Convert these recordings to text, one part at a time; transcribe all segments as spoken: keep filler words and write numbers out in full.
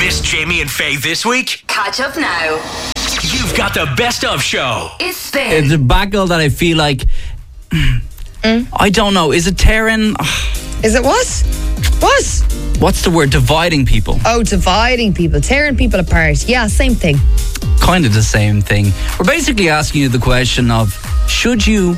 Missed Jamie and Faye this week? Catch up now. You've got the best of show. It's Spin. The bagel that I feel like, Mm. I don't know, is it tearing? Is it what? What? What's the word? Dividing people. Oh, dividing people, tearing people apart. Yeah, same thing. Kind of the same thing. We're basically asking you the question of, should you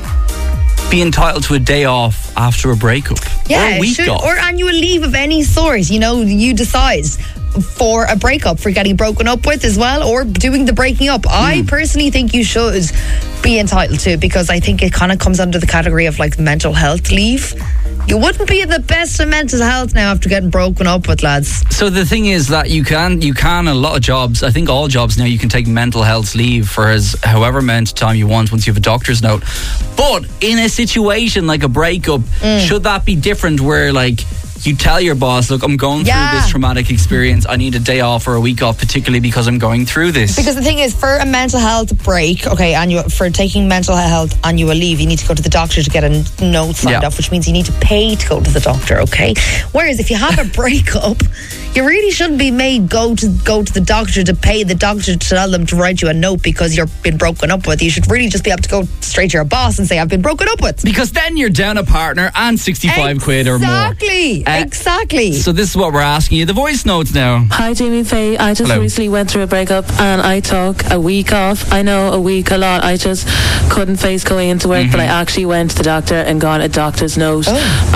be entitled to a day off after a breakup? Yeah, or a week should, off? or annual leave of any sort. You know, you decide for a breakup, for getting broken up with as well, or doing the breaking up. I personally think you should be entitled to it, because I think it kind of comes under the category of like mental health leave. You wouldn't be in the best of mental health now after getting broken up with, lads. So the thing is that you can, you can, a lot of jobs, I think all jobs now, you can take mental health leave for as however amount of time you want once you have a doctor's note. But in a situation like a breakup, Mm. should that be different where like you tell your boss, look, I'm going Yeah. through this traumatic experience, I need a day off or a week off, particularly because I'm going through this? Because the thing is, for a mental health break, okay, annual, for taking mental health annual leave, you need to go to the doctor to get a note signed Yeah. off, which means you need to pay to go to the doctor, okay? Whereas if you have a breakup, you really shouldn't be made go to go to the doctor to pay the doctor to tell them to write you a note because you've been broken up with. You should really just be able to go straight to your boss and say, I've been broken up with. Because then you're down a partner and sixty-five quid or more. Exactly, Uh, exactly. So this is what we're asking you. The voice notes now. Hi Jamie and Faye, I just Hello. recently went through a breakup and I took a week off. I know a week a lot, I just couldn't face going into work, but I actually went to the doctor and got a doctor's note.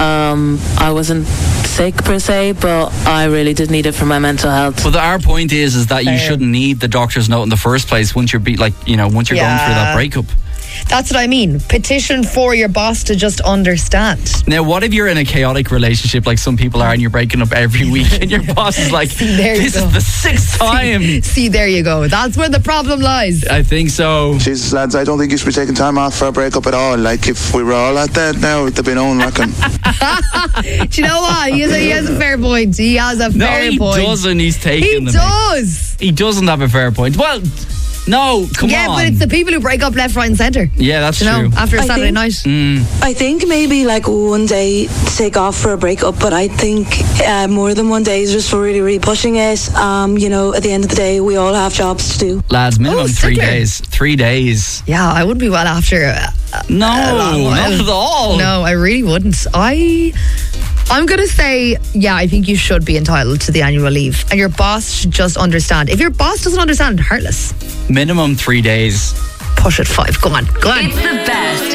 Um, I wasn't sick per se, but I really did need it for my mental health. But the, our point is, is that you Fair. shouldn't need the doctor's note in the first place once you're be like, you know, once you're going through Yeah. that breakup. That's what I mean. Petition for your boss to just understand. Now, what if you're in a chaotic relationship like some people are and you're breaking up every week and your boss is like, there you this go. is the sixth time? See, there you go. That's where the problem lies. I think so. Jesus, lads, I don't think you should be taking time off for a breakup at all. Like, if we were all at that now, it'd be no one looking. Do you know what? He has a, he has a fair point. He has a No, fair he point. doesn't. He's taking He the mic. does. He doesn't have a fair point. Well, no, come yeah, on. but it's the people who break up left, right, and centre. yeah, that's You know, true. after a I Saturday think- night. Mm. I think maybe like one day to take off for a breakup, but I think uh, more than one day is just for really, really pushing it. Um, you know, at the end of the day, we all have jobs to do. Lads, minimum Oh, three sticker. days. Three days. Yeah, I wouldn't be well after. Uh, No, a long while. not at all. No, I really wouldn't. I. I'm going to say, yeah, I think you should be entitled to the annual leave. And your boss should just understand. If your boss doesn't understand, heartless. Minimum three days. Push it five. Go on. Go on. It's the best